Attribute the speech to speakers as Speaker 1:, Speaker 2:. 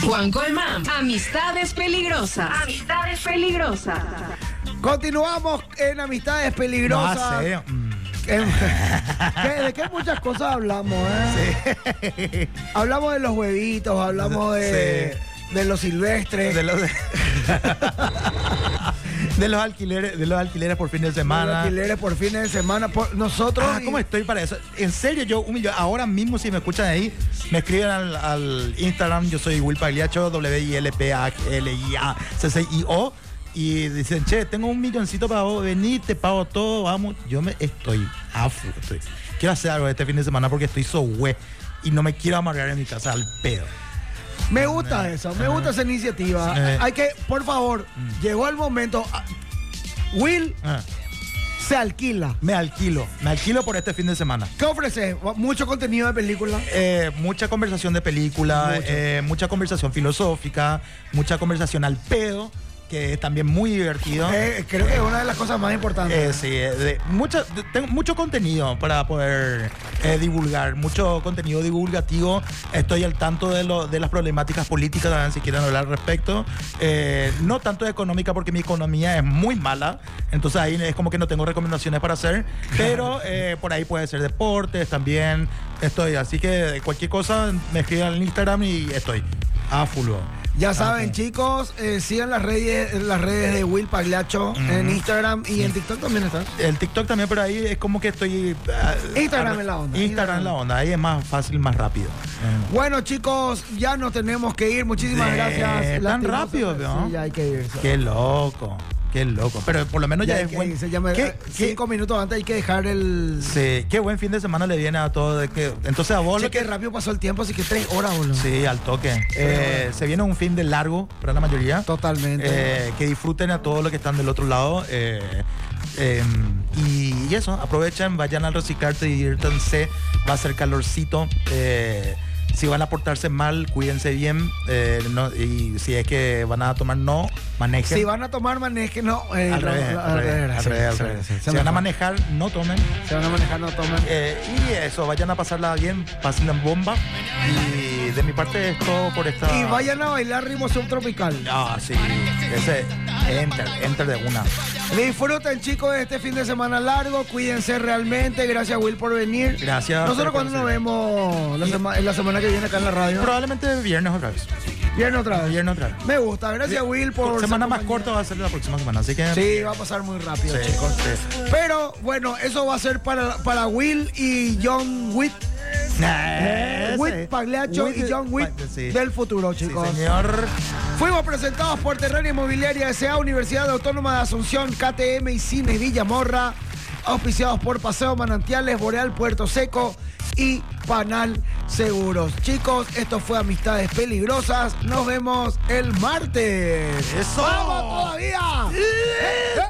Speaker 1: Juan Colmán. Amistades peligrosas. Amistades peligrosas.
Speaker 2: Continuamos en Amistades Peligrosas. ¿De qué muchas cosas hablamos,
Speaker 3: Sí.
Speaker 2: Hablamos de los huevitos, hablamos de los silvestres.
Speaker 3: De los alquileres por fin de semana.
Speaker 2: De los alquileres por fines de semana. Nosotros.
Speaker 3: ¿Cómo estoy para eso? En serio, yo ahora mismo, si me escuchan ahí, me escriben al Instagram. Yo soy Will Pagliaccio, WILPAGLIACCIO. Y dicen, che, tengo 1 milloncito para vos, vení, te pago todo, vamos. Estoy quiero hacer algo este fin de semana porque estoy y no me quiero amargar en mi casa al pedo.
Speaker 2: Me gusta eso, me gusta esa iniciativa. Hay que, por favor, llegó el momento. Will se alquila.
Speaker 3: Me alquilo por este fin de semana.
Speaker 2: ¿Qué ofreces? ¿Mucho contenido de película?
Speaker 3: Mucha conversación de película, mucha conversación filosófica, mucha conversación al pedo, que es también muy divertido.
Speaker 2: Creo que es una de las cosas más importantes.
Speaker 3: Sí, tengo mucho contenido para poder divulgar, mucho contenido divulgativo. Estoy al tanto de las problemáticas políticas también, si quieren hablar al respecto. No tanto de económica, porque mi economía es muy mala, entonces ahí es como que no tengo recomendaciones para hacer, pero por ahí puede ser deportes también. Así que cualquier cosa me escriben en Instagram y estoy a full.
Speaker 2: Ya saben, chicos, sigan las redes de Will Pagliaccio en Instagram y en TikTok también está.
Speaker 3: El TikTok también, pero ahí es como que estoy...
Speaker 2: Instagram en la onda.
Speaker 3: Instagram en la onda, ahí es más fácil, más rápido.
Speaker 2: Bueno, chicos, ya nos tenemos que ir. Muchísimas gracias.
Speaker 3: Tan rápido, ¿no?
Speaker 2: Sí, ya hay que irse.
Speaker 3: Qué loco. Pero por lo menos ya es buen...
Speaker 2: 5 minutos antes hay que dejar el...
Speaker 3: Sí, qué buen fin de semana le viene a todo. Entonces a vos...
Speaker 2: Qué rápido pasó el tiempo, así que 3 horas, boludo.
Speaker 3: Sí, al toque. Se viene un fin de largo para la mayoría.
Speaker 2: Totalmente.
Speaker 3: Que disfruten a todos los que están del otro lado. Y eso, aprovechen, vayan al reciclarte, diviértanse. Va a ser calorcito. Si van a portarse mal, cuídense bien. Y si es que van a tomar, no manejen.
Speaker 2: Si van a tomar, manejen, no.
Speaker 3: Al revés. Si van a manejar, no tomen.
Speaker 2: Si van a manejar, no tomen.
Speaker 3: Y eso, vayan a pasarla bien, pásenla en bomba. Y de mi parte es todo por esta...
Speaker 2: Y vayan a bailar ritmo subtropical.
Speaker 3: Sí. Ese, enter de una.
Speaker 2: Disfruten, chicos, de este fin de semana largo. Cuídense realmente. Gracias, Will, por venir.
Speaker 3: Gracias.
Speaker 2: Nosotros cuando nos vemos la semana que viene acá en la radio.
Speaker 3: Probablemente viernes otra vez.
Speaker 2: Viernes otra vez.
Speaker 3: Me
Speaker 2: gusta. Gracias, Will, por...
Speaker 3: Semana más corta va a ser la próxima semana, así que...
Speaker 2: Sí, va a pasar muy rápido, chicos. Sí. Pero, bueno, eso va a ser para Will y John Witt. Will Pagliaccio y John Witt del futuro, chicos.
Speaker 3: Sí, señor.
Speaker 2: Fuimos presentados por Terreno Inmobiliaria S.A., Universidad Autónoma de Asunción, KTM y Cine Villamorra. Auspiciados por Paseo Manantiales, Boreal Puerto Seco y Panal Seguros. Chicos, esto fue Amistades Peligrosas. Nos vemos el martes.
Speaker 3: ¡Eso!
Speaker 2: ¡Vamos todavía!